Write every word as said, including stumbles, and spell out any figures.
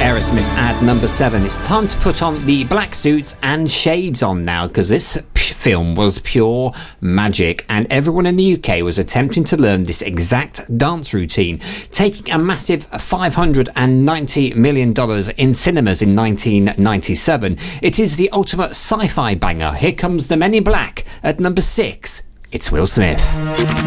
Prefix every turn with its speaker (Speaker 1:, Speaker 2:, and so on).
Speaker 1: Aerosmith at number seven. It's time to put on the black suits and shades on now, because this p- film was pure magic, and everyone in the U K was attempting to learn this exact dance routine, taking a massive five hundred ninety million dollars in cinemas in nineteen ninety-seven. It is the ultimate sci-fi banger. Here comes The Men in Black at number six. It's Will Smith.